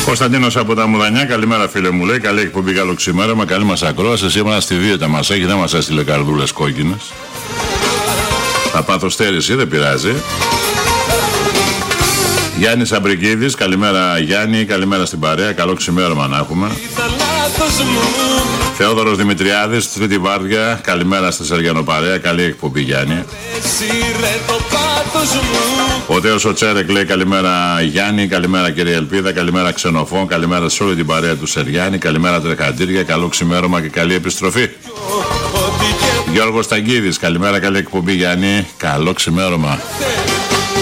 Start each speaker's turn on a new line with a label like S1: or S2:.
S1: Κωνσταντίνος από τα Μουδανιά, καλημέρα φίλε μου, λέει. Καλή εκπομπή, καλό ξημέρωμα, καλή μας ακρόαση. Σήμερα στη δίαιτα μας έχει, δεν μας έστειλε καρδούλες κόκκινες. Θα πάθω στέρηση, δεν πειράζει. Γιάννης Αμπρικίδης, καλημέρα Γιάννη, καλημέρα στην παρέα, καλό ξημέρωμα να έχουμε. Θεόδωρος Δημητριάδης, Τρίτη Βάρδια, καλημέρα στη Σεργιανοπαρέα, καλή εκπομπή Γιάννη. Ο Τέος ο Τσέρεκ λέει καλημέρα Γιάννη, καλημέρα κυρία Ελπίδα, καλημέρα Ξενοφών, καλημέρα σε όλη την παρέα του Σεριάννη, καλημέρα τρεχαντήρια, καλό ξημέρωμα και καλή επιστροφή. Γιώργος Ταγκίδης, καλημέρα, καλή εκπομπή Γιάννη, καλό ξημέρωμα.